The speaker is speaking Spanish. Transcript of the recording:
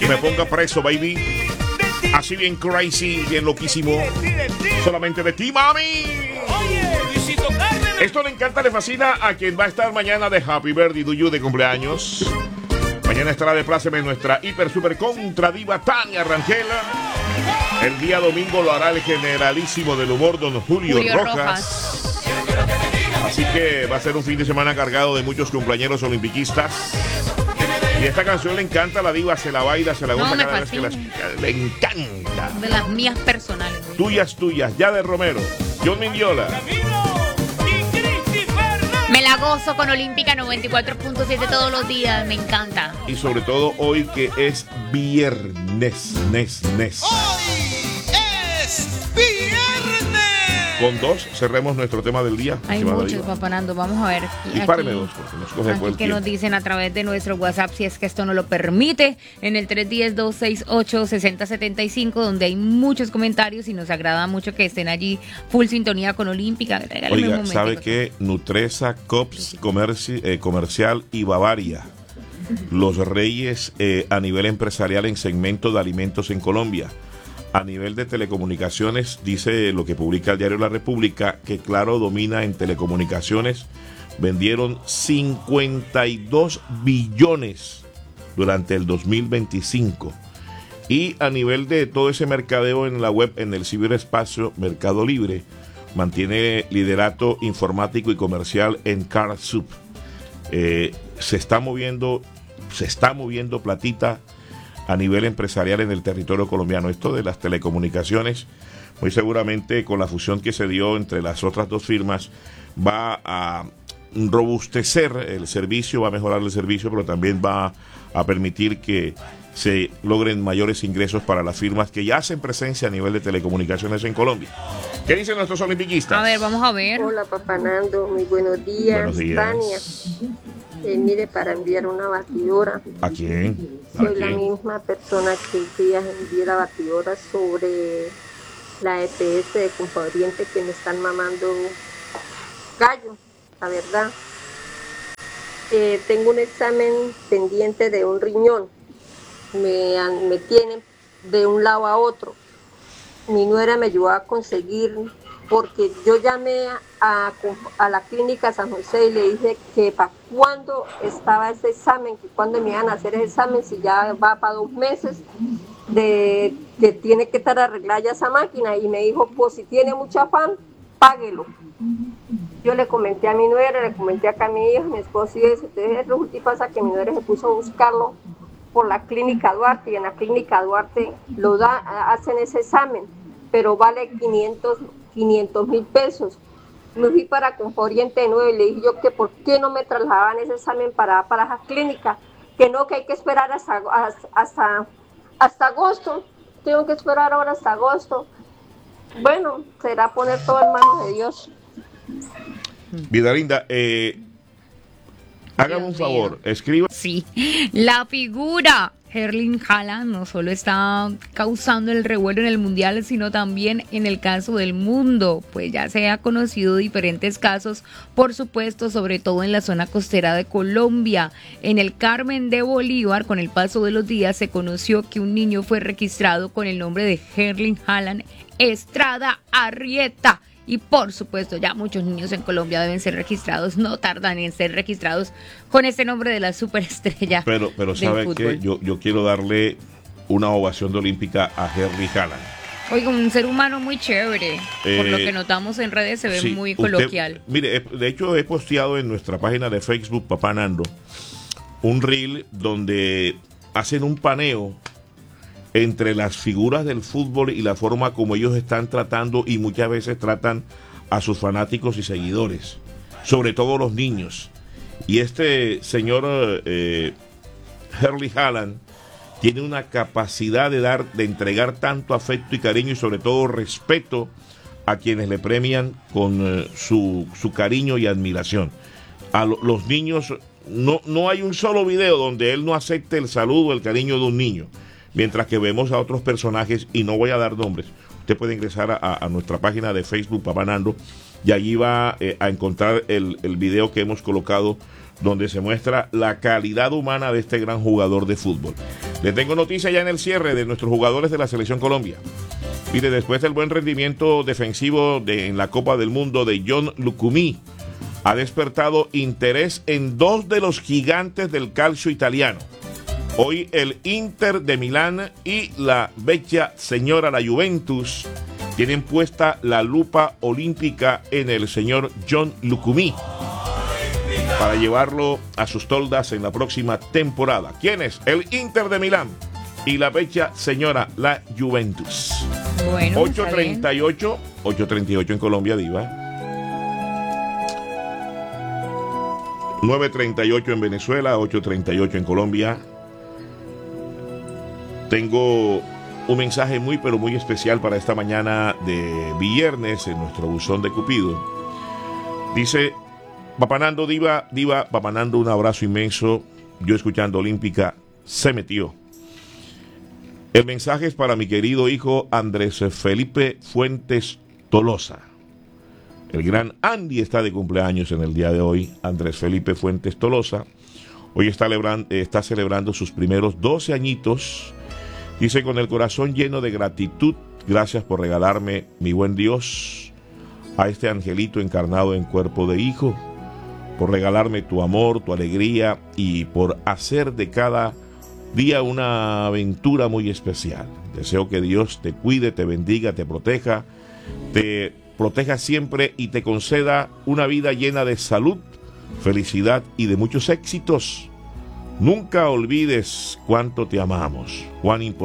me ponga preso, baby. Así bien crazy, bien loquísimo. Solamente de ti, mami. Esto le encanta, le fascina a quien va a estar mañana de Happy Birthday to you de cumpleaños. Mañana estará de pláceme nuestra hiper super contra diva Tania Rangela. El día domingo lo hará el generalísimo del humor, don Julio Rojas. Así que va a ser un fin de semana cargado de muchos cumpleañeros olimpiquistas. Y esta canción le encanta a la diva, se la baila, se la goza cada vez que la escucha. Le encanta. De las mías personales. Tuyas, ya de Romero, John Mindiola. Me la gozo con Olímpica 94.7 todos los días, me encanta. Y sobre todo hoy que es viernes. Hoy es viernes. Con 2 cerremos nuestro tema del día. Hay muchos, Papá Nando, vamos a ver. Y páreme 2 porque nos coge aquí que nos dicen a través de nuestro WhatsApp, si es que esto no lo permite, en el 310-268-6075, donde hay muchos comentarios y nos agrada mucho que estén allí full sintonía con Olímpica. Oiga, ¿sabe qué? Nutresa, Cops, Comercial y Bavaria, los reyes a nivel empresarial en segmento de alimentos en Colombia. A nivel de telecomunicaciones, dice lo que publica el diario La República, que Claro domina en telecomunicaciones. Vendieron 52 billones durante el 2025. Y a nivel de todo ese mercadeo en la web, en el ciberespacio, Mercado Libre mantiene liderato informático y comercial en CarSoup. Se está moviendo platita a nivel empresarial en el territorio colombiano. Esto de las telecomunicaciones, muy seguramente con la fusión que se dio entre las otras dos firmas, va a robustecer el servicio, va a mejorar el servicio, pero también va a permitir que se logren mayores ingresos para las firmas que ya hacen presencia a nivel de telecomunicaciones en Colombia. ¿Qué dicen nuestros olimpiquistas? A ver, vamos a ver. Hola, Papá Nando, muy buenos días. Buenos días. Tania. Mire, para enviar una batidora. ¿A quién? Soy la misma persona que quería enviar la batidora sobre la EPS de Conforiente, que me están mamando gallo, la verdad. Tengo un examen pendiente de un riñón. Me tienen de un lado a otro. Mi nuera me ayudó a conseguir, porque yo llamé a la clínica San José y le dije que para cuándo estaba ese examen, que cuándo me iban a hacer ese examen, si ya va para 2 meses, de que tiene que estar arreglada ya esa máquina, y me dijo, pues si tiene mucho afán, páguelo. Yo le comenté a mi nuera, le comenté acá a mi hijo, mi esposo y eso. Entonces resulta y pasa que mi nuera se puso a buscarlo por la clínica Duarte, y en la clínica Duarte hacen ese examen, pero vale 500,000 pesos. Me fui para Conforiente de nuevo y le dije yo que por qué no me trasladaban ese examen para esa clínica, que no, que hay que esperar hasta agosto. Tengo que esperar ahora hasta agosto. Bueno, será poner todo en manos de Dios. Vida linda, hágame un favor, escriba. Sí, la figura Erling Haaland no solo está causando el revuelo en el mundial, sino también en el caso del mundo, pues ya se ha conocido diferentes casos, por supuesto, sobre todo en la zona costera de Colombia. En el Carmen de Bolívar, con el paso de los días, se conoció que un niño fue registrado con el nombre de Erling Haaland Estrada Arrieta. Y por supuesto, ya muchos niños en Colombia deben ser registrados, no tardan en ser registrados con este nombre de la superestrella. Pero ¿sabe qué? Yo quiero darle una ovación de olímpica a Erling Haaland. Oiga, un ser humano muy chévere. Por lo que notamos en redes, se ve muy coloquial. Mire, de hecho he posteado en nuestra página de Facebook, Papá Nando, un reel donde hacen un paneo entre las figuras del fútbol y la forma como ellos están tratando, y muchas veces tratan a sus fanáticos y seguidores, sobre todo los niños. Y este señor Erling Haaland tiene una capacidad de entregar tanto afecto y cariño, y sobre todo respeto a quienes le premian con su cariño y admiración. A los niños, no hay un solo video donde él no acepte el saludo, el cariño de un niño. Mientras que vemos a otros personajes, y no voy a dar nombres, usted puede ingresar a nuestra página de Facebook, Papá Nando, y allí va a encontrar el video que hemos colocado, donde se muestra la calidad humana de este gran jugador de fútbol. Le tengo noticia ya en el cierre de nuestros jugadores de la Selección Colombia. Mire, después del buen rendimiento defensivo en la Copa del Mundo de John Lucumí, ha despertado interés en dos de los gigantes del calcio italiano. Hoy el Inter de Milán y la bella señora la Juventus tienen puesta la lupa olímpica en el señor John Lucumí para llevarlo a sus toldas en la próxima temporada. ¿Quién es? El Inter de Milán y la bella señora la Juventus. Bueno, 8:38 en Colombia, Diva. 9:38 en Venezuela, 8:38 en Colombia. Tengo un mensaje muy pero muy especial para esta mañana de viernes en nuestro buzón de Cupido. Dice: Papanando, Diva, Papanando, un abrazo inmenso. Yo escuchando Olímpica, se metió. El mensaje es para mi querido hijo Andrés Felipe Fuentes Tolosa. El gran Andy está de cumpleaños en el día de hoy. Andrés Felipe Fuentes Tolosa hoy está celebrando sus primeros 12 añitos. Dice: con el corazón lleno de gratitud, gracias por regalarme, mi buen Dios, a este angelito encarnado en cuerpo de hijo, por regalarme tu amor, tu alegría y por hacer de cada día una aventura muy especial. Deseo que Dios te cuide, te bendiga, te proteja siempre y te conceda una vida llena de salud, felicidad y de muchos éxitos. Nunca olvides cuánto te amamos, cuán importante